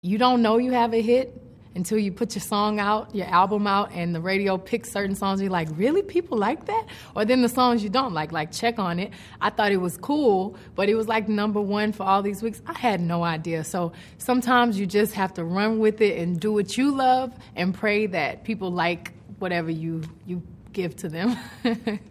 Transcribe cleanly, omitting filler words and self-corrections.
You don't know you have a hit until you put your song out, your album out, and the radio picks certain songs. You're like, really? People like that? Or then the songs you don't like Check on It. I thought it was cool, but it was like number one for all these weeks. I had no idea. So sometimes you just have to run with it and do what you love and pray that people like whatever you give to them.